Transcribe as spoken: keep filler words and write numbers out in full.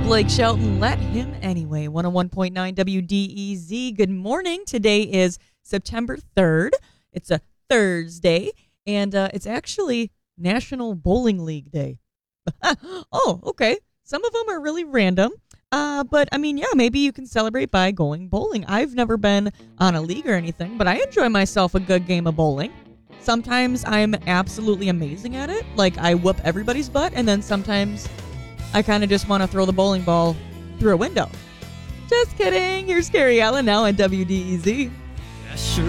Blake Shelton, Let Him Anyway. one oh one point nine W D E Z. Good morning. Today is September third. It's a Thursday, and uh, it's actually National Bowling League Day. Oh, okay. Some of them are really random. Uh, but, I mean, yeah, maybe you can celebrate by going bowling. I've never been on a league or anything, but I enjoy myself a good game of bowling. Sometimes I'm absolutely amazing at it. Like, I whoop everybody's butt, and then sometimes I kind of just want to throw the bowling ball through a window. Just kidding. Here's Scary Allen now on W D E Z. I sure